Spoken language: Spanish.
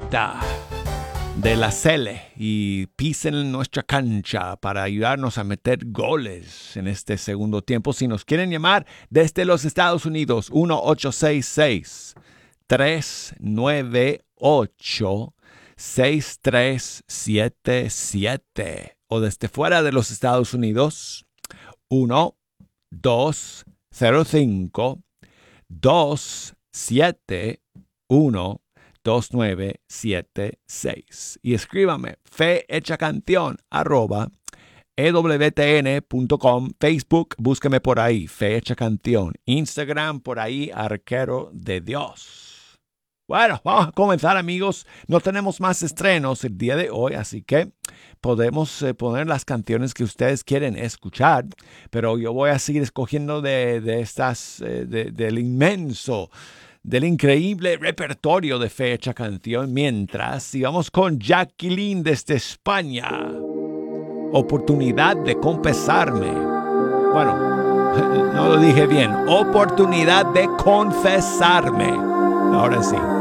vuelta de la Cele y pisen nuestra cancha para ayudarnos a meter goles en este segundo tiempo. Si nos quieren llamar desde los Estados Unidos, 1-866-398-6377. O desde fuera de los Estados Unidos, 1-205-271-2976. Y escríbame fehechacanción@ewtn.com. Facebook, búsqueme por ahí, Fe Hecha Canción. Instagram, por ahí, Arquero de Dios. Bueno, vamos a comenzar, amigos. No tenemos más estrenos el día de hoy, así que podemos poner las canciones que ustedes quieren escuchar, pero yo voy a seguir escogiendo de estas, del inmenso, del increíble repertorio de Fe Hecha Canción, mientras sigamos con Jacqueline desde España. Oportunidad de confesarme. Bueno, no lo dije bien. Oportunidad de confesarme. Ahora sí.